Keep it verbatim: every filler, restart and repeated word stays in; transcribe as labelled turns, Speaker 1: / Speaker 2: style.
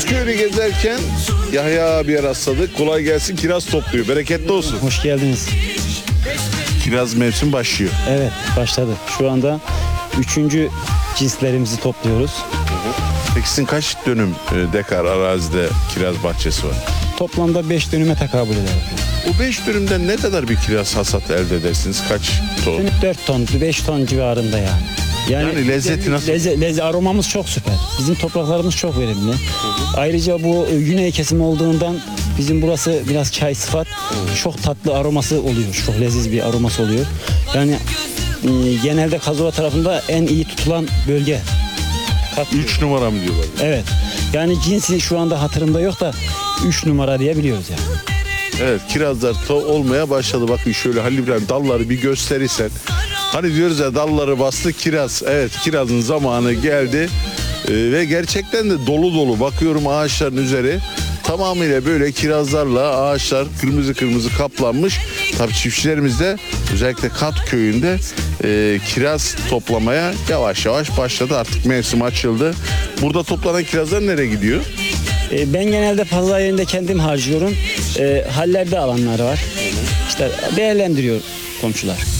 Speaker 1: Köyü'nü gezerken Yahya abiye rastladık. Kolay gelsin, kiraz topluyor. Bereketli olsun.
Speaker 2: Hoş geldiniz.
Speaker 1: Kiraz mevsim başlıyor.
Speaker 2: Evet, başladı. Şu anda üçüncü cinslerimizi topluyoruz.
Speaker 1: Peki sizin kaç dönüm e, dekar arazide kiraz bahçesi var?
Speaker 2: Toplamda beş dönüme tekabül eder.
Speaker 1: Bu beş dönümden ne kadar bir kiraz hasat elde edersiniz? Kaç ton?
Speaker 2: dört ton, beş ton civarında yani.
Speaker 1: Yani lezzeti nasıl?
Speaker 2: Lezzet, lezzet, aromamız çok süper. Bizim topraklarımız çok verimli. Ayrıca bu güney kesim olduğundan bizim burası biraz çay sıfat. Çok tatlı aroması oluyor. Çok leziz bir aroması oluyor. Yani e, genelde Kazova tarafında en iyi tutulan bölge.
Speaker 1: Üç numara mı diyorlar?
Speaker 2: Evet. Yani cinsi şu anda hatırımda yok da üç numara diyebiliyoruz yani.
Speaker 1: Evet, kirazlar to- olmaya başladı. Bakın şöyle Halil İbrahim, dalları bir gösterirsen. Hani diyoruz ya, dalları bastı kiraz. Evet, kirazın zamanı geldi. Ee, ve gerçekten de dolu dolu. Bakıyorum ağaçların üzeri tamamıyla böyle kirazlarla, ağaçlar kırmızı kırmızı kaplanmış. Tabii çiftçilerimiz de özellikle Kat köyünde e, kiraz toplamaya yavaş yavaş başladı. Artık mevsim açıldı. Burada toplanan kirazlar nereye gidiyor?
Speaker 2: E, Ben genelde pazar yerinde kendim harcıyorum. E, hallerde alanlar var. İşte değerlendiriyor komşular.